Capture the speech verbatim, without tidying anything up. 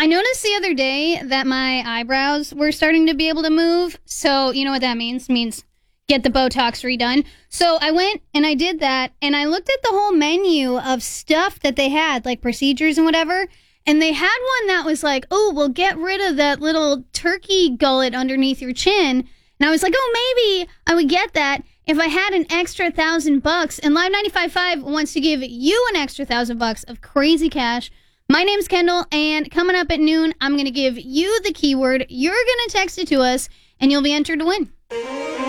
noticed the other day that my eyebrows were starting to be able to move. So, you know what that means? It means get the Botox redone. So I went and I did that, and I looked at the whole menu of stuff that they had, like procedures and whatever, and they had one that was like, oh, we'll get rid of that little turkey gullet underneath your chin. And I was like, oh, maybe I would get that if I had an extra thousand bucks. And Live ninety-five point five wants to give you an extra thousand bucks of crazy cash. My name's Kendall, and coming up at noon, I'm going to give you the keyword. You're going to text it to us, and you'll be entered to win.